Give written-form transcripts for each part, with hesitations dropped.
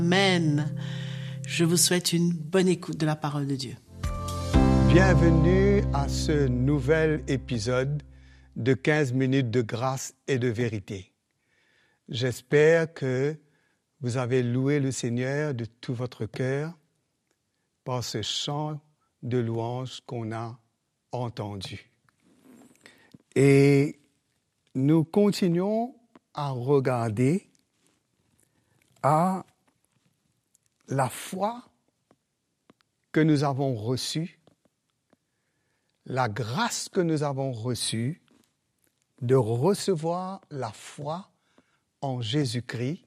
Amen. Je vous souhaite une bonne écoute de la parole de Dieu. Bienvenue à ce nouvel épisode de 15 minutes de grâce et de vérité. J'espère que vous avez loué le Seigneur de tout votre cœur par ce chant de louange qu'on a entendu. Et nous continuons à regarder à la foi que nous avons reçue, la grâce que nous avons reçue de recevoir la foi en Jésus-Christ,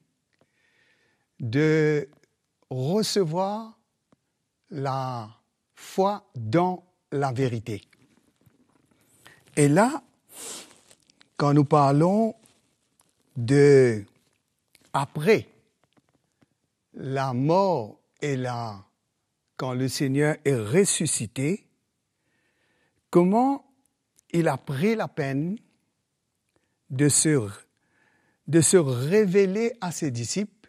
de recevoir la foi dans la vérité. Et là, quand nous parlons de après la mort et quand le Seigneur est ressuscité, comment il a pris la peine de se révéler à ses disciples,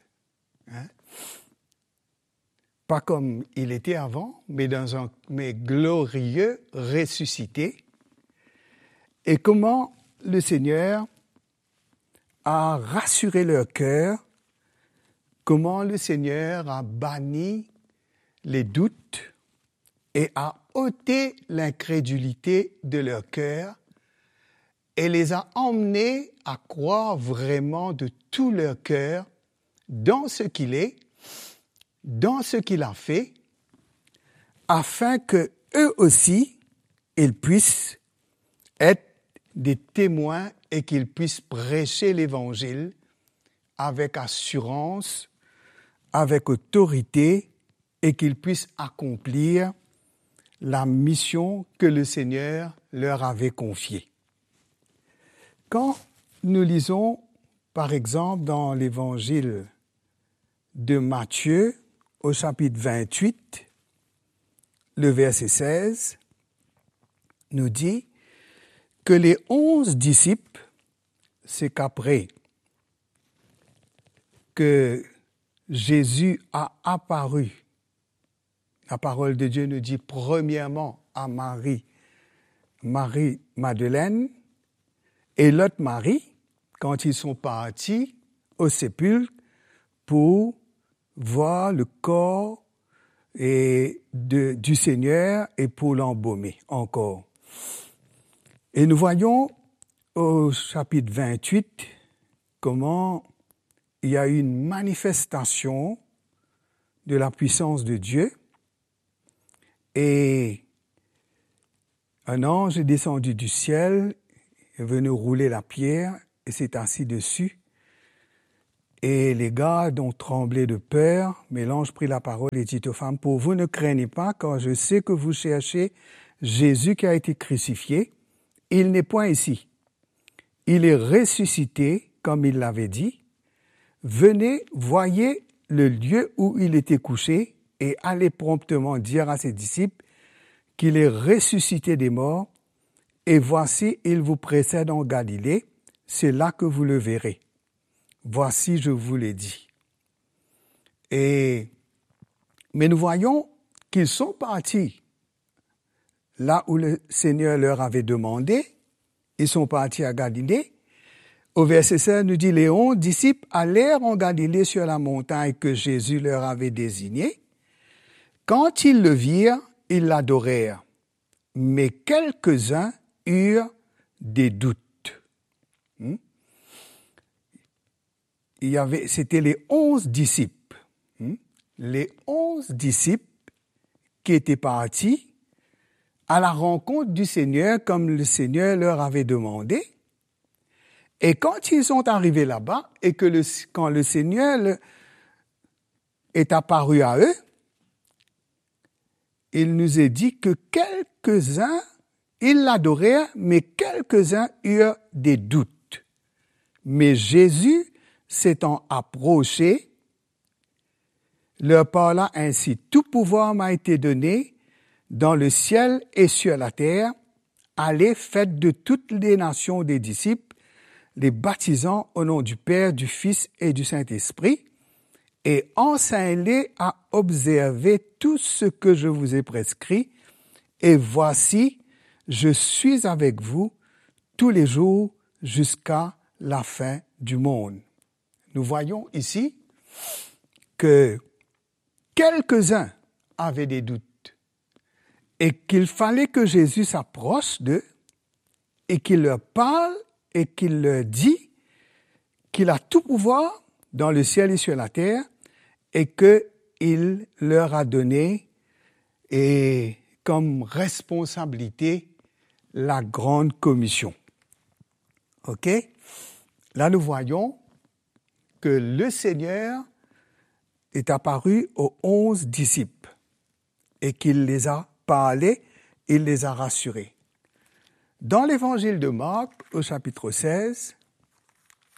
pas comme il était avant, mais glorieux, ressuscité, et comment le Seigneur a rassuré leur cœur, comment le Seigneur a banni les doutes et a ôté l'incrédulité de leur cœur et les a emmenés à croire vraiment de tout leur cœur dans ce qu'il est, dans ce qu'il a fait, afin que eux aussi, ils puissent être des témoins et qu'ils puissent prêcher l'Évangile avec assurance, avec autorité, et qu'ils puissent accomplir la mission que le Seigneur leur avait confiée. Quand nous lisons, par exemple, dans l'Évangile de Matthieu, au chapitre 28, le verset 16, nous dit que les 11 disciples, c'est qu'après que Jésus a apparu, la parole de Dieu nous dit premièrement à Marie-Madeleine et l'autre Marie, quand ils sont partis au sépulcre pour voir le corps du Seigneur et pour l'embaumer encore. Et nous voyons au chapitre 28 comment il y a eu une manifestation de la puissance de Dieu et un ange est descendu du ciel, est venu rouler la pierre et s'est assis dessus. Et les gardes ont tremblé de peur, mais l'ange prit la parole et dit aux femmes, « Pour vous ne craignez pas, car je sais que vous cherchez Jésus qui a été crucifié. Il n'est point ici. Il est ressuscité, comme il l'avait dit. Venez, voyez le lieu où il était couché, et allez promptement dire à ses disciples qu'il est ressuscité des morts, et voici, il vous précède en Galilée, c'est là que vous le verrez. Voici, je vous l'ai dit. » Mais nous voyons qu'ils sont partis là où le Seigneur leur avait demandé, ils sont partis à Galilée. Au verset 16, nous dit, les 11 disciples allèrent en Galilée sur la montagne que Jésus leur avait désignée. Quand ils le virent, ils l'adorèrent, mais quelques-uns eurent des doutes. C'était les 11 disciples. Les 11 disciples qui étaient partis à la rencontre du Seigneur comme le Seigneur leur avait demandé. Et quand ils sont arrivés là-bas et quand le Seigneur est apparu à eux, il nous est dit que quelques-uns, ils l'adorèrent, mais quelques-uns eurent des doutes. Mais Jésus, s'étant approché, leur parla ainsi, « Tout pouvoir m'a été donné dans le ciel et sur la terre. Allez, faites de toutes les nations des disciples, les baptisant au nom du Père, du Fils et du Saint-Esprit, et enseignez-les à observer tout ce que je vous ai prescrit, et voici, je suis avec vous tous les jours jusqu'à la fin du monde. Nous voyons ici que quelques-uns avaient des doutes et qu'il fallait que Jésus s'approche d'eux et qu'il leur parle et qu'il leur dit qu'il a tout pouvoir dans le ciel et sur la terre et qu'il leur a donné comme responsabilité la grande commission. OK? Là, nous voyons que le Seigneur est apparu aux 11 disciples et qu'il les a parlé, il les a rassurés. Dans l'évangile de Marc, au chapitre 16,